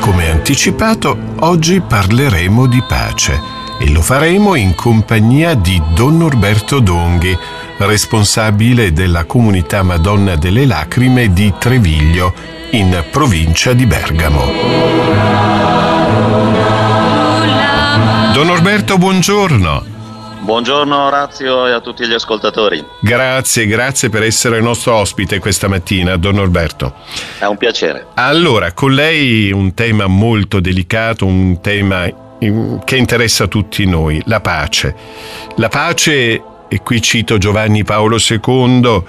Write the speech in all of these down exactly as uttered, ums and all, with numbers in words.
come anticipato, oggi parleremo di pace e lo faremo in compagnia di Don Norberto Donghi, responsabile della comunità Madonna delle Lacrime di Treviglio, in provincia di Bergamo. Don Norberto, buongiorno. Buongiorno Orazio e a tutti gli ascoltatori. Grazie, grazie per essere nostro ospite questa mattina, Don Norberto. È un piacere. Allora, con lei un tema molto delicato, un tema che interessa tutti noi, la pace. La pace, e qui cito Giovanni Paolo secondo,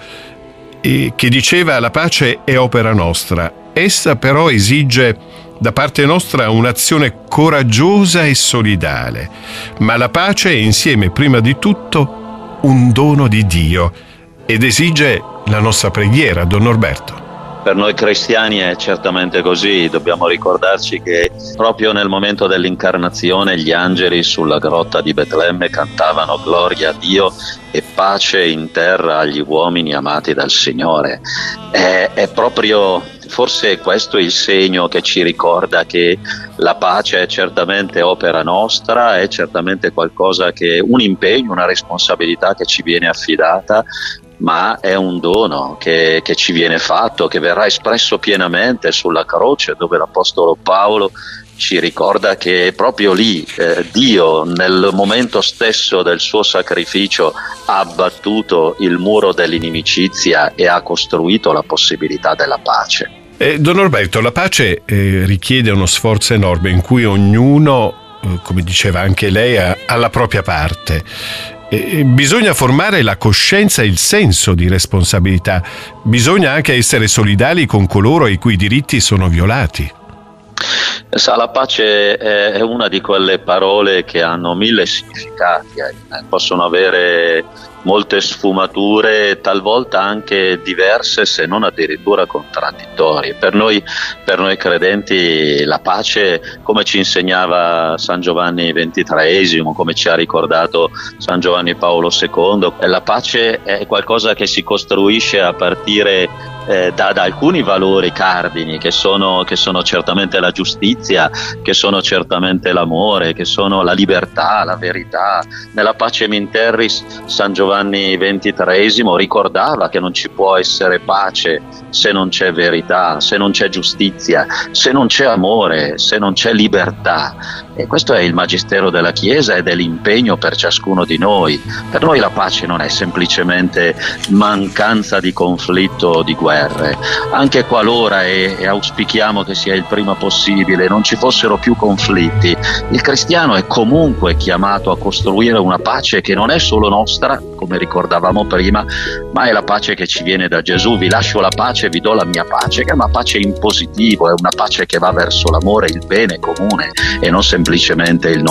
che diceva: la pace è opera nostra, essa però esige da parte nostra un'azione coraggiosa e solidale, ma la pace è insieme prima di tutto un dono di Dio ed esige la nostra preghiera, Don Norberto. Per noi cristiani è certamente così, dobbiamo ricordarci che proprio nel momento dell'incarnazione gli angeli sulla grotta di Betlemme cantavano gloria a Dio e pace in terra agli uomini amati dal Signore. È, è proprio, forse questo è il segno che ci ricorda che la pace è certamente opera nostra, è certamente qualcosa che, un impegno, una responsabilità che ci viene affidata, ma è un dono che, che ci viene fatto, che verrà espresso pienamente sulla croce, dove l'Apostolo Paolo ci ricorda che proprio lì eh, Dio, nel momento stesso del suo sacrificio, ha abbattuto il muro dell'inimicizia e ha costruito la possibilità della pace. Eh, Don Norberto, la pace eh, richiede uno sforzo enorme in cui ognuno, eh, come diceva anche lei, ha, ha la propria parte. Eh, bisogna formare la coscienza e il senso di responsabilità. Bisogna anche essere solidali con coloro i cui diritti sono violati. Sa, la pace è una di quelle parole che hanno mille significati, eh. possono avere molte sfumature, talvolta anche diverse, se non addirittura contraddittorie. Per noi, per noi credenti la pace, come ci insegnava San Giovanni ventitreesimo, come ci ha ricordato San Giovanni Paolo secondo, la pace è qualcosa che si costruisce a partire eh, da, da alcuni valori cardini che sono, che sono certamente la giustizia, che sono certamente l'amore, che sono la libertà, la verità. Nella Pacem in Terris San Giovanni ventitreesimo ricordava che non ci può essere pace se non c'è verità, se non c'è giustizia, se non c'è amore, se non c'è libertà. E questo è il magistero della Chiesa ed è l'impegno per ciascuno di noi. Per noi la pace non è semplicemente mancanza di conflitto o di guerre. Anche qualora, e, e auspichiamo che sia il prima possibile, non ci fossero più conflitti, il cristiano è comunque chiamato a costruire una pace che non è solo nostra, come ricordavamo prima, ma è la pace che ci viene da Gesù. Vi lascio la pace, vi do la mia pace, che è una pace in positivo, è una pace che va verso l'amore, il bene comune e non semplicemente il